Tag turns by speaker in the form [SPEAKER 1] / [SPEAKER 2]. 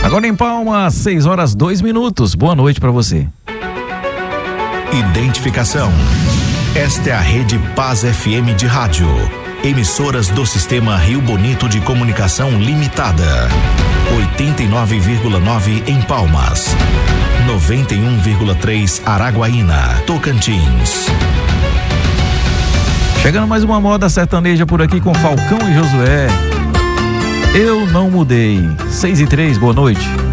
[SPEAKER 1] Agora em Palmas, 6h02. Boa noite para você.
[SPEAKER 2] Identificação. Esta é a Rede Paz FM de rádio. Emissoras do Sistema Rio Bonito de Comunicação Limitada. 89,9 em Palmas. 91,3 Araguaína, Tocantins.
[SPEAKER 1] Chegando mais uma moda sertaneja por aqui com Falcão e Josué. Eu não mudei. 6h03, boa noite.